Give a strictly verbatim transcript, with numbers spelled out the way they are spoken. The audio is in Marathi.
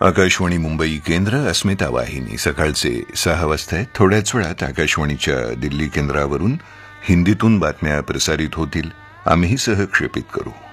आकाशवाणी मुंबई केंद्र अस्मिता वाहिनी सकाळचे सहा वाजता आहे. थोड्याच वेळात आकाशवाणीच्या दिल्ली केंद्रावरून हिंदीतून बातम्या प्रसारित होतील. आम्ही सहक्षेपित करू.